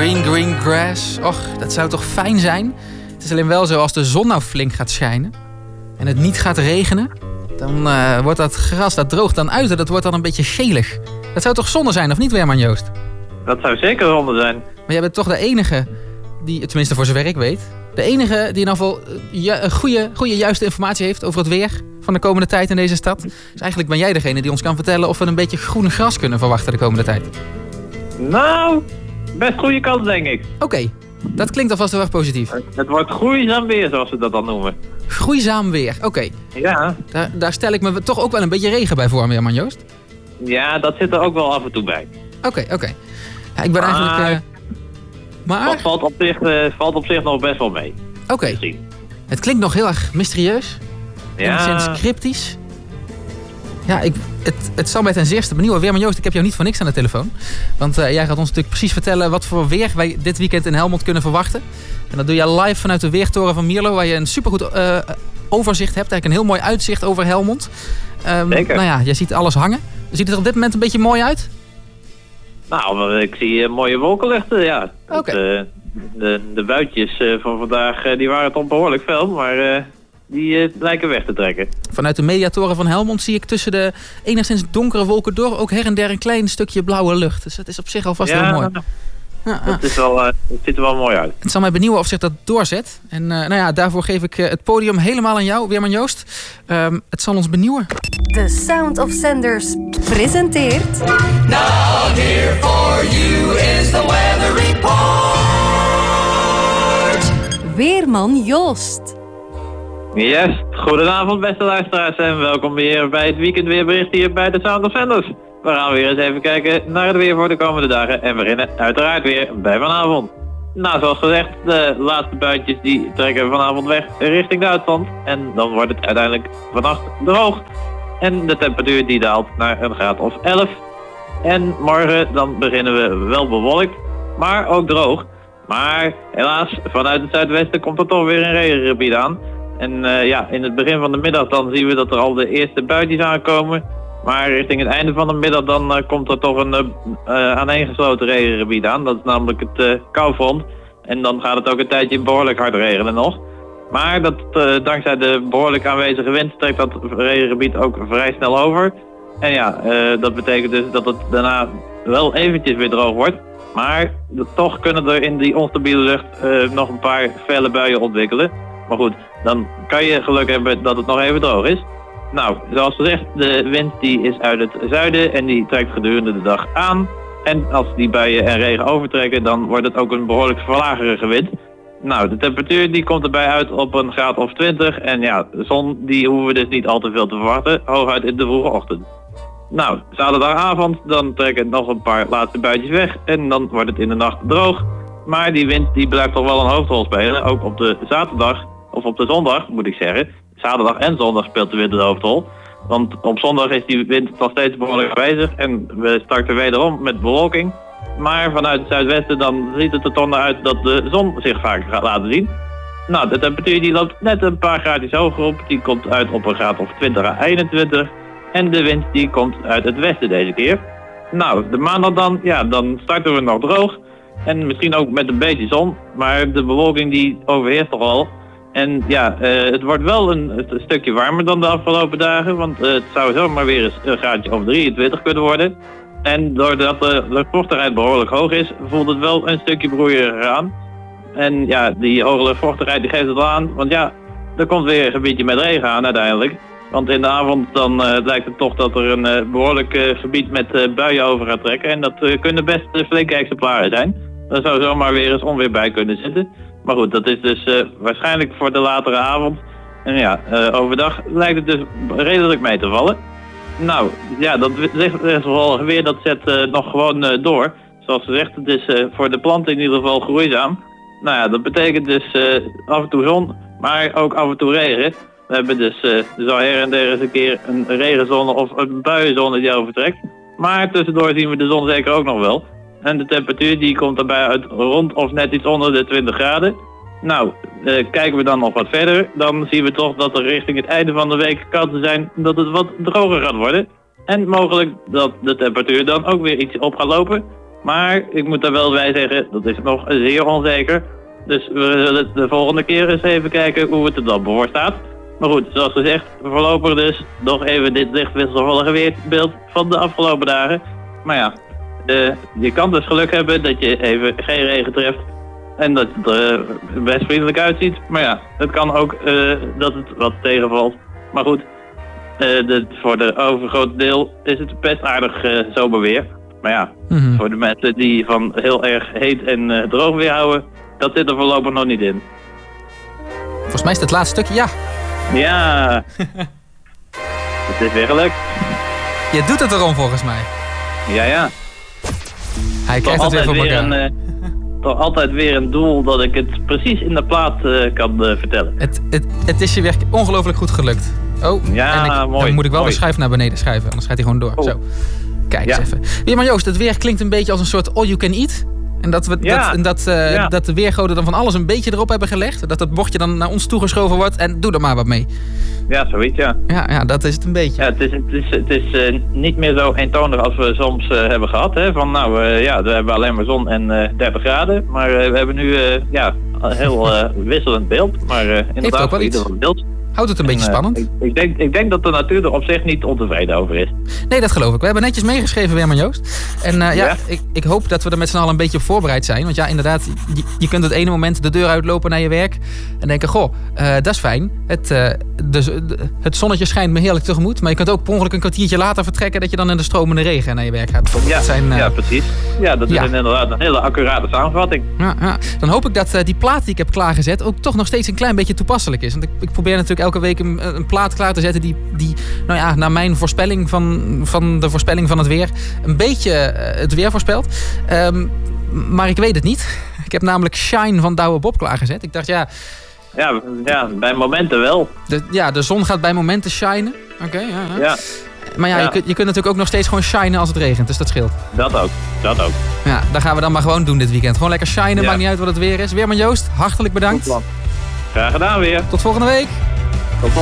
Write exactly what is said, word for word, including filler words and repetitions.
green, green grass. Och, dat zou toch fijn zijn? Het is alleen wel zo, als de zon nou flink gaat schijnen en het niet gaat regenen, dan uh, wordt dat gras, dat droogt dan uit en dat wordt dan een beetje gelig. Dat zou toch zonde zijn, of niet, Weerman Joost? Dat zou zeker zonde zijn. Maar jij bent toch de enige die, tenminste voor zover ik weet, de enige die in ieder geval ju- goede, goede, juiste informatie heeft over het weer van de komende tijd in deze stad. Dus eigenlijk ben jij degene die ons kan vertellen of we een beetje groene gras kunnen verwachten de komende tijd. Nou, best goede kans, denk ik. Oké, okay, dat klinkt alvast heel erg positief. Het wordt groeizaam weer, zoals ze dat dan noemen. Groeizaam weer, oké. Okay. Ja. Daar, daar stel ik me toch ook wel een beetje regen bij voor, Weerman Joost. Ja, dat zit er ook wel af en toe bij. Oké, okay, oké. Okay. Ja, ik ben maar, eigenlijk... Uh, maar... Dat valt op, zich, uh, valt op zich nog best wel mee. Oké. Okay. Het klinkt nog heel erg mysterieus. Ja. Enigszins cryptisch. Ja, ik, het, het zal mij ten zeerste benieuwen. Weerman Joost, ik heb jou niet voor niks aan de telefoon. Want uh, jij gaat ons natuurlijk precies vertellen wat voor weer wij dit weekend in Helmond kunnen verwachten. En dat doe je live vanuit de weertoren van Mierlo, waar je een supergoed uh, overzicht hebt. Eigenlijk een heel mooi uitzicht over Helmond. Um, Zeker. Nou ja, je ziet alles hangen. Ziet het er op dit moment een beetje mooi uit? Nou, ik zie uh, mooie wolkenluchten, ja. Oké. Okay. Uh, de, de buitjes uh, van vandaag, uh, die waren toch behoorlijk fel, maar... Uh, Die uh, lijken weg te trekken. Vanuit de mediatoren van Helmond zie ik tussen de enigszins donkere wolken door ook her en der een klein stukje blauwe lucht. Dus dat is op zich alvast ja, heel mooi. Ja, dat is wel, uh, het ziet er wel mooi uit. Het zal mij benieuwen of zich dat doorzet. En uh, nou ja, daarvoor geef ik uh, het podium helemaal aan jou, Weerman Joost. Um, het zal ons benieuwen. The Sound of Sanders presenteert... Now here for you is the weather report. Weerman Joost. Yes, goedenavond beste luisteraars en welkom weer bij het weekendweerbericht hier bij de Sound of Sanders. We gaan weer eens even kijken naar het weer voor de komende dagen en beginnen uiteraard weer bij vanavond. Nou, zoals gezegd, de laatste buitjes die trekken vanavond weg richting Duitsland en dan wordt het uiteindelijk vannacht droog. En de temperatuur die daalt naar een graad of elf. En morgen dan beginnen we wel bewolkt, maar ook droog. Maar helaas, vanuit het zuidwesten komt er toch weer een regengebied aan. En uh, ja, in het begin van de middag dan zien we dat er al de eerste buitjes aankomen. Maar richting het einde van de middag dan uh, komt er toch een uh, uh, aaneengesloten regengebied aan. Dat is namelijk het uh, koufront. En dan gaat het ook een tijdje behoorlijk hard regenen nog. Maar dat, uh, dankzij de behoorlijk aanwezige wind trekt dat regengebied ook vrij snel over. En ja, uh, dat betekent dus dat het daarna wel eventjes weer droog wordt. Maar toch kunnen er in die onstabiele lucht uh, nog een paar felle buien ontwikkelen. Maar goed, dan kan je geluk hebben dat het nog even droog is. Nou, zoals gezegd, de wind die is uit het zuiden en die trekt gedurende de dag aan. En als die buien en regen overtrekken, dan wordt het ook een behoorlijk verlagerige wind. Nou, de temperatuur die komt erbij uit op een graad of twintig. En ja, de zon die hoeven we dus niet al te veel te verwachten, hooguit in de vroege ochtend. Nou, zaterdagavond, dan trekken nog een paar laatste buitjes weg en dan wordt het in de nacht droog. Maar die wind die blijft toch wel een hoofdrol spelen, ook op de zaterdag, of op de zondag moet ik zeggen. Zaterdag en zondag speelt de wind de hoofdrol. Want op zondag is die wind nog steeds behoorlijk aanwezig en we starten wederom met bewolking. Maar vanuit het zuidwesten dan ziet het er toch naar uit dat de zon zich vaker gaat laten zien. Nou, de temperatuur die loopt net een paar graadjes hoger op. Die komt uit op een graad of twintig à eenentwintig. En de wind die komt uit het westen deze keer. Nou, de maandag dan, ja, dan starten we nog droog. En misschien ook met een beetje zon. Maar de bewolking die overheerst toch al. En ja, uh, het wordt wel een, een stukje warmer dan de afgelopen dagen. Want uh, het zou zomaar weer eens een graadje of drieëntwintig kunnen worden. En doordat de luchtvochtigheid behoorlijk hoog is, voelt het wel een stukje broeieriger aan. En ja, die hoge luchtvochtigheid die geeft het al aan. Want ja, er komt weer een gebiedje met regen aan uiteindelijk. Want in de avond dan uh, lijkt het toch dat er een uh, behoorlijk uh, gebied met uh, buien over gaat trekken. En dat uh, kunnen best uh, flinke exemplaren zijn. Daar zou zomaar weer eens onweer bij kunnen zitten. Maar goed, dat is dus uh, waarschijnlijk voor de latere avond. En ja, uh, overdag lijkt het dus redelijk mee te vallen. Nou, ja, dat zegt wel weer, dat zet uh, nog gewoon uh, door. Zoals gezegd, het is uh, voor de planten in ieder geval groeizaam. Nou ja, dat betekent dus uh, af en toe zon, maar ook af en toe regen. We hebben dus uh, zo her en der eens een keer een regenzone of een buienzone die overtrekt. Maar tussendoor zien we de zon zeker ook nog wel. En de temperatuur die komt daarbij uit rond of net iets onder de twintig graden. Nou, uh, kijken we dan nog wat verder, dan zien we toch dat er richting het einde van de week kansen zijn dat het wat droger gaat worden. En mogelijk dat de temperatuur dan ook weer iets op gaat lopen. Maar ik moet daar wel bij zeggen, dat is nog zeer onzeker. Dus we zullen de volgende keer eens even kijken hoe het er dan voor staat. Maar goed, zoals gezegd, voorlopig dus nog even dit licht wisselvallige weerbeeld van de afgelopen dagen. Maar ja, uh, je kan dus geluk hebben dat je even geen regen treft. En dat het er uh, best vriendelijk uitziet. Maar ja, het kan ook uh, dat het wat tegenvalt. Maar goed, uh, de, voor de overgrote deel is het best aardig uh, zomerweer. Maar ja, mm-hmm. voor de mensen die van heel erg heet en uh, droog weer houden, dat zit er voorlopig nog niet in. Volgens mij is het laatste stukje, ja. Ja, het is weer gelukt. Je doet het erom volgens mij. Ja, ja. Hij krijgt het weer voor elkaar. Een, uh, toch altijd weer een doel dat ik het precies in de plaat uh, kan uh, vertellen. Het, het, het is je weer ongelooflijk goed gelukt. Oh, ja, en ik, mooi. Dan moet ik wel mooi. de schijf naar beneden schuiven, anders gaat hij gewoon door. Oh. Zo. Kijk ja. eens even. Ja, maar Joost, het weer klinkt een beetje als een soort all you can eat. En dat, we, ja. dat, en dat, uh, ja. dat de weergoden dan van alles een beetje erop hebben gelegd. Dat het bordje dan naar ons toegeschoven wordt en doe er maar wat mee. Ja, zoiets ja. Ja, ja dat is het een beetje. Ja, het is, het is, het is uh, niet meer zo eentonig als we soms uh, hebben gehad. Hè? Van nou, uh, ja, we hebben alleen maar zon en uh, dertig graden. Maar uh, we hebben nu uh, ja, een heel uh, wisselend beeld. Maar uh, inderdaad, voor ieder van beeld. Houdt het een en, beetje spannend? Uh, ik, ik, denk, ik denk dat de natuur er op zich niet ontevreden over is. Nee, dat geloof ik. We hebben netjes meegeschreven, Weerman Joost. En uh, ja, ja? Ik, ik hoop dat we er met z'n allen een beetje op voorbereid zijn. Want ja, inderdaad, je, je kunt het ene moment de deur uitlopen naar je werk. En denken, goh, uh, dat is fijn. Het, uh, de, de, het zonnetje schijnt me heerlijk tegemoet. Maar je kunt ook per ongeluk een kwartiertje later vertrekken dat je dan in de stromende regen naar je werk gaat. Ja, dat zijn, uh, ja, precies. Ja, dat is ja. inderdaad een hele accurate samenvatting. Ja, ja. Dan hoop ik dat uh, die plaat die ik heb klaargezet ook toch nog steeds een klein beetje toepasselijk is. Want ik, ik probeer natuurlijk elke week een, een plaat klaar te zetten die, die nou ja, naar mijn voorspelling van, van de voorspelling van het weer een beetje uh, het weer voorspelt. Um, maar ik weet het niet. Ik heb namelijk Shine van Douwe Bob klaargezet. Ik dacht ja... Ja, ja bij momenten wel. De, ja, de zon gaat bij momenten shinen. Oké, okay, ja, ja. ja. Maar ja, ja. Je, kunt, je kunt natuurlijk ook nog steeds gewoon shinen als het regent. Dus dat scheelt. Dat ook, dat ook. Ja, dat gaan we dan maar gewoon doen dit weekend. Gewoon lekker shinen, ja. Maakt niet uit wat het weer is. Weerman Joost, hartelijk bedankt. Graag gedaan weer. Tot volgende week.